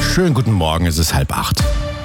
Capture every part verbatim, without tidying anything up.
Schönen guten Morgen, es ist halb acht.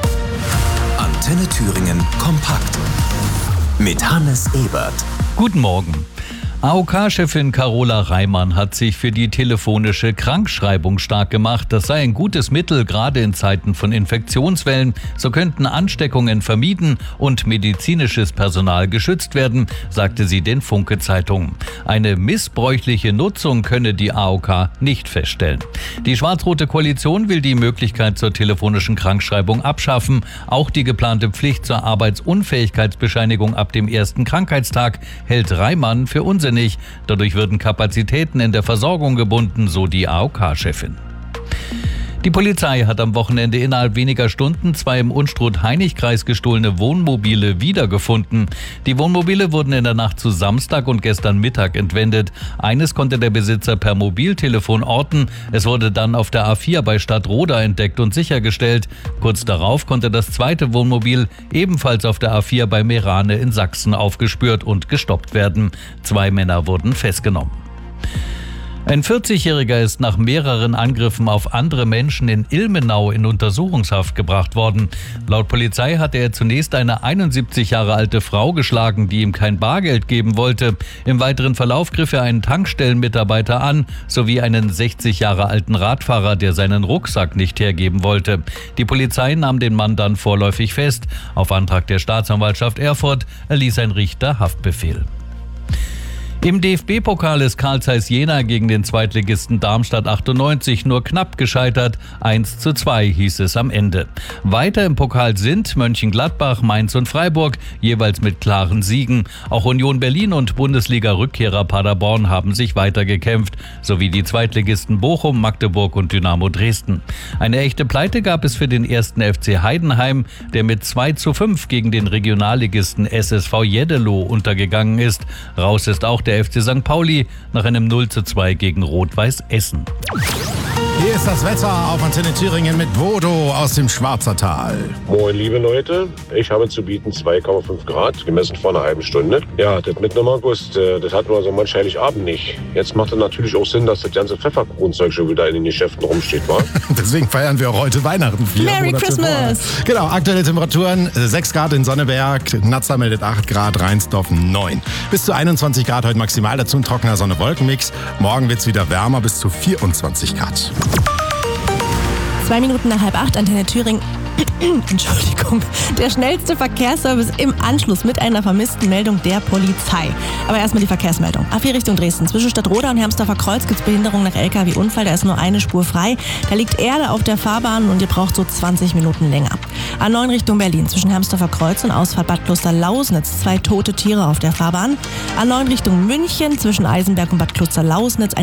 Antenne Thüringen kompakt mit Hannes Ebert. Guten Morgen. A O K-Chefin Carola Reimann hat sich für die telefonische Krankschreibung stark gemacht. Das sei ein gutes Mittel, gerade in Zeiten von Infektionswellen. So könnten Ansteckungen vermieden und medizinisches Personal geschützt werden, sagte sie den Funke-Zeitungen. Eine missbräuchliche Nutzung könne die A O K nicht feststellen. Die schwarz-rote Koalition will die Möglichkeit zur telefonischen Krankschreibung abschaffen. Auch die geplante Pflicht zur Arbeitsunfähigkeitsbescheinigung ab dem ersten Krankheitstag hält Reimann für unsinnig. Dadurch würden Kapazitäten in der Versorgung gebunden, so die A O K-Chefin. Die Polizei hat am Wochenende innerhalb weniger Stunden zwei im Unstrut-Hainich-Kreis gestohlene Wohnmobile wiedergefunden. Die Wohnmobile wurden in der Nacht zu Samstag und gestern Mittag entwendet. Eines konnte der Besitzer per Mobiltelefon orten. Es wurde dann auf der A vier bei Stadtroda entdeckt und sichergestellt. Kurz darauf konnte das zweite Wohnmobil ebenfalls auf der A vier bei Meerane in Sachsen aufgespürt und gestoppt werden. Zwei Männer wurden festgenommen. Ein vierzigjähriger ist nach mehreren Angriffen auf andere Menschen in Ilmenau in Untersuchungshaft gebracht worden. Laut Polizei hatte er zunächst eine einundsiebzig Jahre alte Frau geschlagen, die ihm kein Bargeld geben wollte. Im weiteren Verlauf griff er einen Tankstellenmitarbeiter an, sowie einen sechzig Jahre alten Radfahrer, der seinen Rucksack nicht hergeben wollte. Die Polizei nahm den Mann dann vorläufig fest. Auf Antrag der Staatsanwaltschaft Erfurt erließ ein Richter Haftbefehl. Im D F B-Pokal ist Carl Zeiss Jena gegen den Zweitligisten Darmstadt achtundneunzig nur knapp gescheitert. eins zu zwei hieß es am Ende. Weiter im Pokal sind Mönchengladbach, Mainz und Freiburg, jeweils mit klaren Siegen. Auch Union Berlin und Bundesliga-Rückkehrer Paderborn haben sich weitergekämpft, sowie die Zweitligisten Bochum, Magdeburg und Dynamo Dresden. Eine echte Pleite gab es für den ersten F C Heidenheim, der mit zwei zu fünf gegen den Regionalligisten S S V Jeddelo untergegangen ist. Raus ist auch der F C Sankt Pauli nach einem null zu zwei gegen Rot-Weiß Essen. Hier ist das Wetter auf Antenne Thüringen mit Bodo aus dem Schwarzertal. Moin, liebe Leute. Ich habe zu bieten zwei Komma fünf Grad, gemessen vor einer halben Stunde. Ja, das mitten im August, das hatten wir so manch Heiligabend nicht. Jetzt macht es natürlich auch Sinn, dass das ganze Pfefferkuchenzeug schon wieder in den Geschäften rumsteht, wa? Deswegen feiern wir auch heute Weihnachten. Vier Merry Monate Christmas! Vor. Genau, aktuelle Temperaturen sechs Grad in Sonneberg, Nazza meldet acht Grad, Rheinsdorf neun. Bis zu einundzwanzig Grad heute maximal, dazu ein trockener Sonne-Wolken-Mix. Morgen wird es wieder wärmer, bis zu vierundzwanzig Grad. Zwei Minuten nach halb acht, Antenne Thüringen. Entschuldigung. Der schnellste Verkehrsservice im Anschluss mit einer vermissten Meldung der Polizei. Aber erstmal die Verkehrsmeldung. A vier Richtung Dresden. Zwischen Stadtroda und Hermsdorfer Kreuz gibt es Behinderung nach L K W-Unfall. Da ist nur eine Spur frei. Da liegt Erde auf der Fahrbahn und ihr braucht so zwanzig Minuten länger. A neun Richtung Berlin. Zwischen Hermsdorfer Kreuz und Ausfahrt Bad Kloster-Lausnitz. Zwei tote Tiere auf der Fahrbahn. A neun Richtung München. Zwischen Eisenberg und Bad Kloster-Lausnitz.